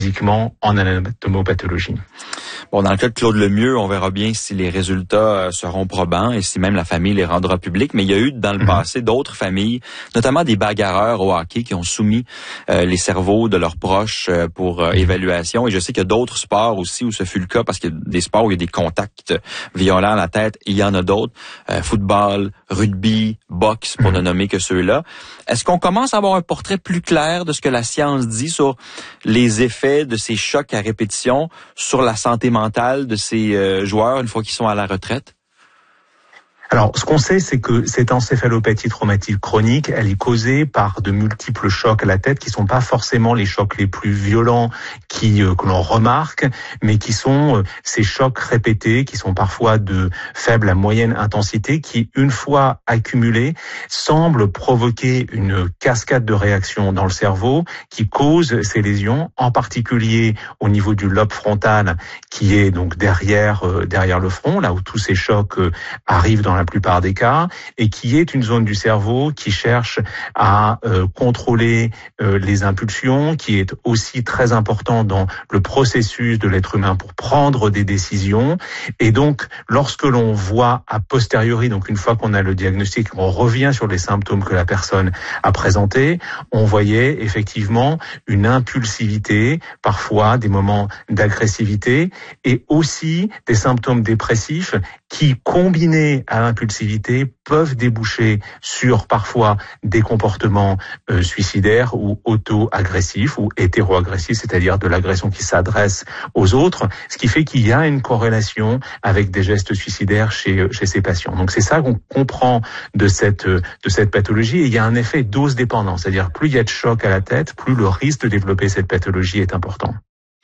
en anatomopathologie. Bon, dans le cas de Claude Lemieux, on verra bien si les résultats seront probants et si même la famille les rendra publics. Mais il y a eu dans le passé d'autres familles, notamment des bagarreurs au hockey, qui ont soumis les cerveaux de leurs proches pour évaluation. Et je sais qu'il y a d'autres sports aussi où ce fut le cas, parce qu'il y a des sports où il y a des contacts violents à la tête. Il y en a d'autres. Football, rugby, boxe, pour ne nommer que ceux-là. Est-ce qu'on commence à avoir un portrait plus clair de ce que la science dit sur les effets de ces chocs à répétition sur la santé mentale de ces joueurs une fois qu'ils sont à la retraite? Alors, ce qu'on sait, c'est que cette encéphalopathie traumatique chronique, elle est causée par de multiples chocs à la tête qui sont pas forcément les chocs les plus violents que l'on remarque, mais qui sont ces chocs répétés, qui sont parfois de faible à moyenne intensité, qui, une fois accumulés, semblent provoquer une cascade de réactions dans le cerveau qui cause ces lésions, en particulier au niveau du lobe frontal, qui est donc derrière le front, là où tous ces chocs arrivent dans la plupart des cas, et qui est une zone du cerveau qui cherche à contrôler les impulsions, qui est aussi très important dans le processus de l'être humain pour prendre des décisions. Et donc, lorsque l'on voit a posteriori, donc une fois qu'on a le diagnostic, on revient sur les symptômes que la personne a présentés, on voyait effectivement une impulsivité, parfois des moments d'agressivité, et aussi des symptômes dépressifs qui, combinés à l'impulsivité, peuvent déboucher sur parfois des comportements suicidaires ou auto-agressifs ou hétéro-agressifs, c'est-à-dire de l'agression qui s'adresse aux autres, ce qui fait qu'il y a une corrélation avec des gestes suicidaires chez ces patients. Donc c'est ça qu'on comprend de cette pathologie, et il y a un effet dose-dépendant, c'est-à-dire plus il y a de choc à la tête, plus le risque de développer cette pathologie est important.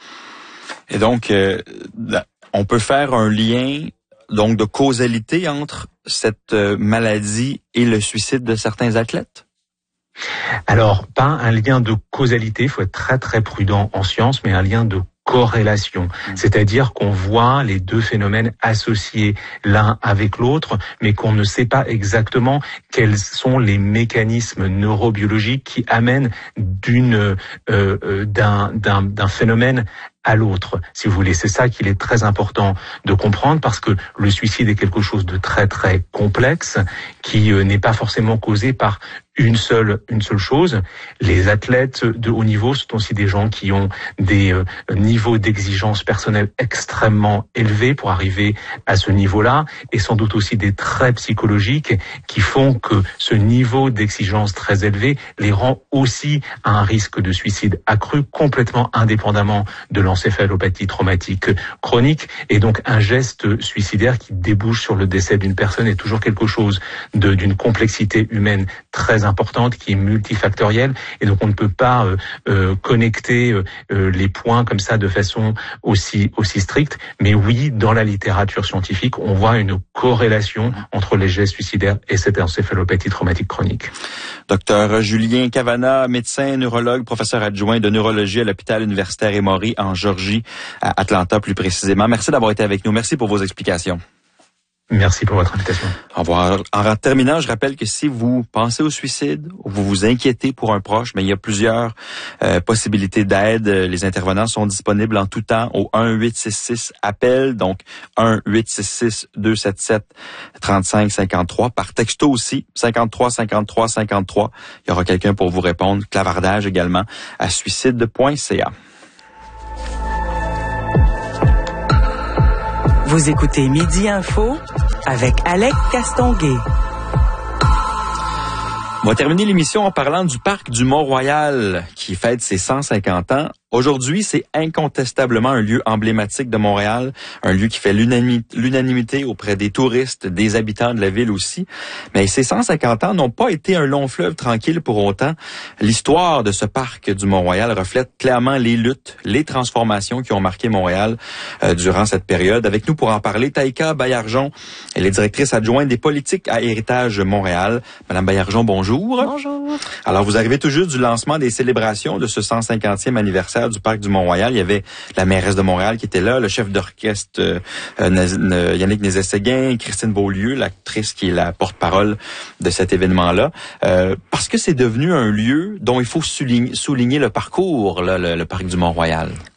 Et donc, on peut faire un lien donc de causalité entre cette maladie et le suicide de certains athlètes? Alors, pas un lien de causalité, il faut être très très prudent en science, mais un lien de corrélation, c'est-à-dire qu'on voit les deux phénomènes associés l'un avec l'autre, mais qu'on ne sait pas exactement quels sont les mécanismes neurobiologiques qui amènent d'un phénomène à l'autre, si vous voulez. C'est ça qu'il est très important de comprendre, parce que le suicide est quelque chose de très très complexe qui n'est pas forcément causé par une seule chose. Les athlètes de haut niveau sont aussi des gens qui ont des niveaux d'exigence personnelle extrêmement élevés pour arriver à ce niveau-là, et sans doute aussi des traits psychologiques qui font que ce niveau d'exigence très élevé les rend aussi à un risque de suicide accru, complètement indépendamment de l'encéphalopathie traumatique chronique. Et donc un geste suicidaire qui débouche sur le décès d'une personne est toujours quelque chose d'une complexité humaine très importante, qui est multifactorielle, et donc on ne peut pas connecter les points comme ça de façon aussi stricte. Mais oui, dans la littérature scientifique, on voit une corrélation entre les gestes suicidaires et cette encéphalopathie traumatique chronique. Docteur Julien Cavana, médecin, neurologue, professeur adjoint de neurologie à l'hôpital universitaire Emory en Georgie, à Atlanta plus précisément. Merci d'avoir été avec nous. Merci pour vos explications. Merci pour votre invitation. Au revoir. En terminant, je rappelle que si vous pensez au suicide ou vous vous inquiétez pour un proche, mais il y a plusieurs possibilités d'aide. Les intervenants sont disponibles en tout temps au 1-866-APPEL, donc 1-866-277-3553. Par texto aussi, 53-53-53. Il y aura quelqu'un pour vous répondre. Clavardage également à suicide.ca. Vous écoutez Midi Info avec Alec Castonguay. On va terminer l'émission en parlant du parc du Mont-Royal qui fête ses 150 ans. Aujourd'hui, c'est incontestablement un lieu emblématique de Montréal, un lieu qui fait l'unanimité auprès des touristes, des habitants de la ville aussi. Mais ces 150 ans n'ont pas été un long fleuve tranquille pour autant. L'histoire de ce parc du Mont-Royal reflète clairement les luttes, les transformations qui ont marqué Montréal durant cette période. Avec nous pour en parler, Taïka Baillargeon, elle est directrice adjointe des politiques à Héritage Montréal. Madame Baillargeon, bonjour. Bonjour. Alors, vous arrivez tout juste du lancement des célébrations de ce 150e anniversaire anniversaire du parc du Mont-Royal. Il y avait la mairesse de Montréal qui était là, le chef d'orchestre Yannick Nézet-Séguin, Christine Beaulieu, l'actrice qui est la porte-parole de cet événement-là, parce que c'est devenu un lieu dont il faut souligner le parcours, là, le parc du Mont-Royal.